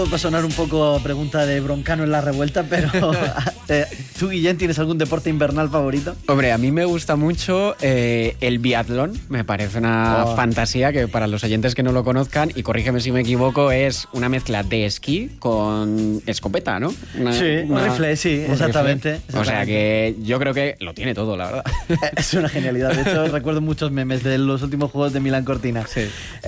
Va a sonar un poco pregunta de broncano en la revuelta, pero ¿tú, Guillén, tienes algún deporte invernal favorito? Hombre, a mí me gusta mucho el biatlón. Me parece una fantasía que para los oyentes que no lo conozcan, y corrígeme si me equivoco, es una mezcla de esquí con escopeta, ¿no? Un rifle, sí, exactamente. O sea que yo creo que lo tiene todo, la verdad. Es una genialidad. De hecho, recuerdo muchos memes de los últimos juegos de Milán Cortina. Sí.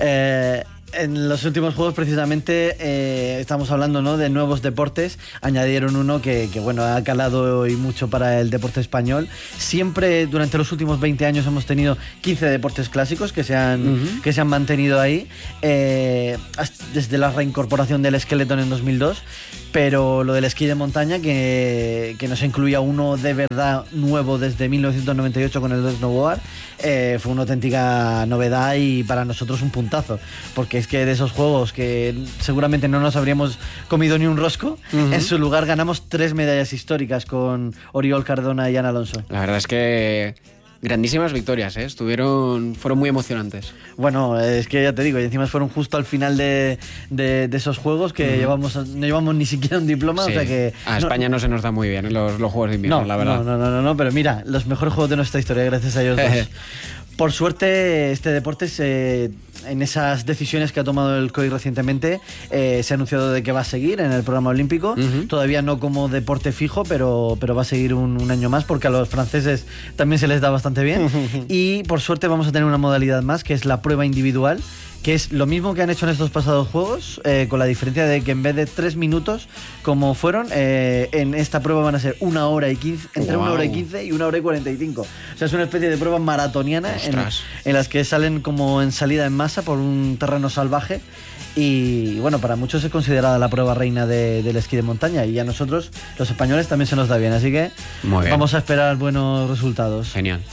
En los últimos juegos, precisamente, estamos hablando, ¿no?, de nuevos deportes. Añadieron uno que bueno, ha calado y mucho para el deporte español. Siempre, durante los últimos 20 años, hemos tenido 15 deportes clásicos que se han mantenido ahí, desde la reincorporación del skeleton en 2002. Pero lo del esquí de montaña, que nos incluía uno de verdad nuevo desde 1998 con el snowboard, fue una auténtica novedad y para nosotros un puntazo, porque es que de esos juegos que seguramente no nos habríamos comido ni un rosco, en su lugar ganamos 3 medallas históricas con Oriol Cardona y Ana Alonso. La verdad es que grandísimas victorias, ¿eh? Fueron muy emocionantes. Bueno, es que ya te digo, y encima fueron justo al final de esos juegos que no llevamos ni siquiera un diploma, Sí. O sea que... A España no se nos da muy bien los Juegos de Invierno, la verdad. No, pero mira, los mejores juegos de nuestra historia, gracias a ellos dos. Por suerte, este deporte, en esas decisiones que ha tomado el COI recientemente, se ha anunciado de que va a seguir en el programa olímpico. Todavía no como deporte fijo, pero va a seguir un año más, porque a los franceses también se les da bastante bien. Y por suerte vamos a tener una modalidad más, que es la prueba individual, que es lo mismo que han hecho en estos pasados juegos, con la diferencia de que en vez de 3 minutos, como fueron, en esta prueba van a ser 1 hora y 15, entre 1 hora y 15 y 1 hora y 45. O sea, es una especie de prueba maratoniana en las que salen como en salida en masa por un terreno salvaje. Y bueno, para muchos es considerada la prueba reina del esquí de montaña, y a nosotros, los españoles, también se nos da bien, así que vamos a esperar buenos resultados. Genial.